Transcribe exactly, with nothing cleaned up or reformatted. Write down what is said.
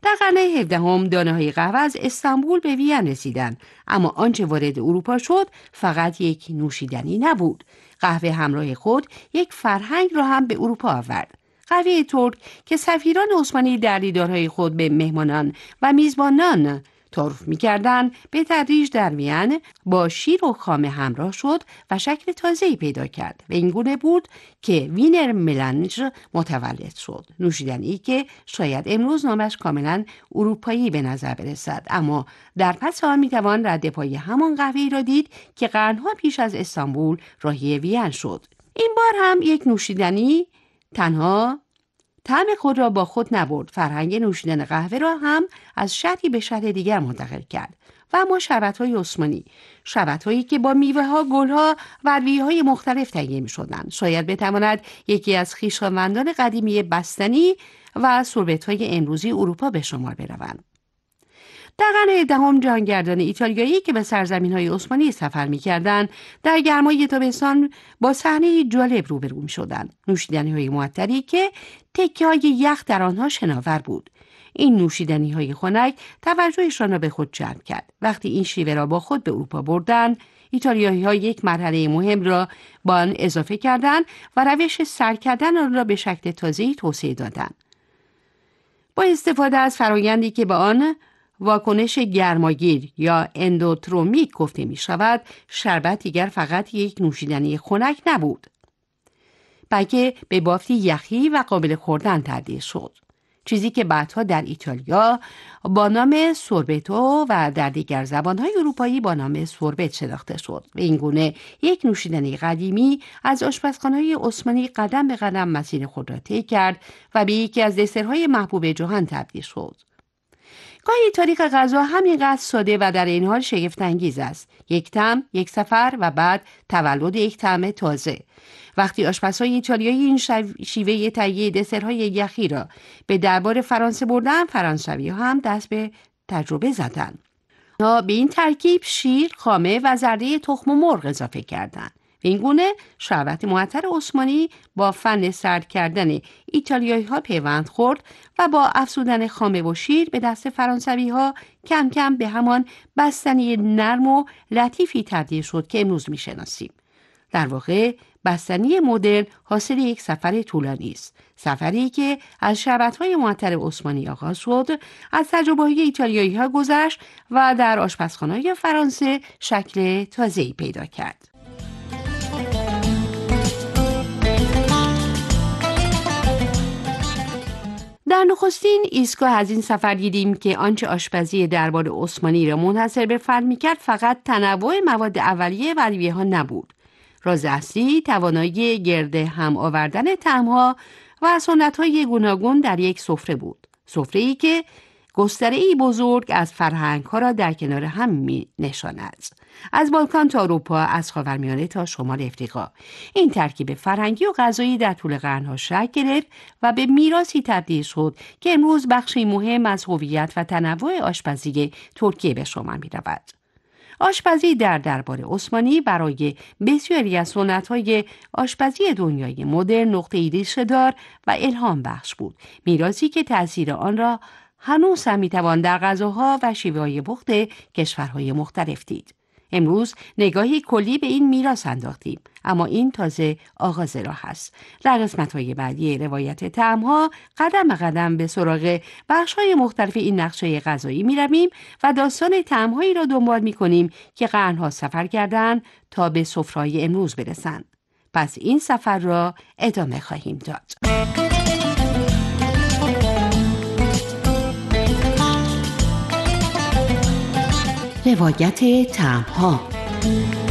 در قرن هفدهم دانه‌های قهوه از استانبول به وین رسیدند، اما آنچه وارد اروپا شد فقط یک نوشیدنی نبود. قهوه همراه خود یک فرهنگ را هم به اروپا آورد. قهوه ترک که سفیران عثمانی در دیدارهای خود به مهمانان و میزبانان تعارف می‌کردند، به تدریج در وین با شیر و خامه همراه شد و شکل تازه‌ای پیدا کرد و این گونه بود که وینر ملنج متولد شد، نوشیدنی که شاید امروز نامش کاملا اروپایی به نظر برسد، اما در پس آن می‌توان رد پای همان قهوه‌ای را دید که قرن‌ها پیش از استانبول راهی وین شد. این بار هم یک نوشیدنی تنها طعم خود را با خود نبرد، فرهنگ نوشیدن قهوه را هم از شهری به شهر دیگر منتقل کرد. و اما شربت‌های عثمانی، شربت‌هایی که با میوه‌ها، گل‌ها و ادویه‌های مختلف تهیه می‌شدند، شاید بتواند یکی از خویشاوندان قدیمی بستنی و سربت‌های امروزی اروپا به شمار بروند. در قرن دهم جهانگردان ایتالیایی که به سرزمین‌های عثمانی سفر می‌کردند، در گرمای تابستان با صحنه جالب روبرو می‌شدند. نوشیدنی‌های معطری که تکه‌های یخ در آنها شناور بود. این نوشیدنی‌های خنک توجهشان را به خود جلب کرد. وقتی این شیوه را با خود به اروپا بردند، ایتالیایی‌ها یک مرحله مهم را با آن اضافه کردند و روش سرو کردن آن را به شکل تازه‌ای توسعه دادند. با استفاده از فرآیندی که به آن واکنش گرماگیر یا اندوترومیک گفته می شود، شربت دیگر فقط یک نوشیدنی خنک نبود، بلکه به بافتی یخی و قابل خوردن تبدیل شد. چیزی که بعدها در ایتالیا با نام سوربتو و در دیگر زبانهای اروپایی با نام سوربت شناخته شد. و این گونه یک نوشیدنی قدیمی از آشپزخانه‌های عثمانی قدم به قدم مسیر خود را طی کرد و به یکی از دسرهای محبوب جهان تبدیل شد. گاهی تاریخ غذا همینقدر ساده و در این حال شگفت‌انگیز است. یک طعم، یک سفر و بعد تولد یک طعم تازه. وقتی آشپزهای ایتالیایی این شیوه تهیه دسرهای یخی را به دربار فرانسه بردن، فرانسوی‌ها هم دست به تجربه زدند. به این ترکیب شیر، خامه و زرده تخم مرغ اضافه کردند. و این گونه شربت معطر عثمانی با فن سرد کردن ایتالیایی‌ها پیوند خورد و با افزودن خامه و شیر به دست فرانسوی‌ها کم کم به همان بستنی نرم و لطیفی تبدیل شد که امروز می‌شناسیم. در واقع بستنی مدرن حاصل یک سفر طولانی است، سفری که از شربت‌های معطر عثمانی آغاز شد، از تجربه‌های ایتالیایی‌ها گذشت و در آشپزخانه‌های فرانسه شکل تازه‌ای پیدا کرد. در نخستین ایستگاه از این سفر دیدیم که آنچه آشپزی دربار عثمانی را منحصر به فرد می‌کرد فقط تنوع مواد اولیه و ادویه‌ها نبود. راز اصلی توانایی گرد هم آوردن طعم‌ها و سنت‌های گوناگون در یک سفره بود. سفره‌ای که گستره‌ای بزرگ از فرهنگ‌ها را در کنار هم می‌نشاند. از بالکان تا اروپا، از خاورمیانه تا شمال افریقا. این ترکیب فرهنگی و غذایی در طول قرن‌ها شکل گرفت و به میراثی تبدیل شد که امروز بخشی مهم از هویت و تنوع آشپزی ترکیه به شمار می‌رود. آشپزی در دربار عثمانی برای بسیاری از سنت‌های آشپزی دنیای مدرن نقطه‌ای ریشه‌دار و الهام بخش بود. میراثی که تأثیر آن را هنوز هم می‌توان در غذاها و شیوه‌های پخت کشورهای مختلف دید. امروز نگاهی کلی به این میراث انداختیم، اما این تازه آغاز راه است. در قسمت‌های بعدی روایت طعم‌ها قدم به قدم به سراغ بخش‌های مختلف این نقشه غذایی می‌رویم و داستان طعم‌هایی را دنبال می‌کنیم که قرن‌ها سفر کردند تا به سفره‌های امروز برسند. پس این سفر را ادامه خواهیم داد. روایت طعم‌ها.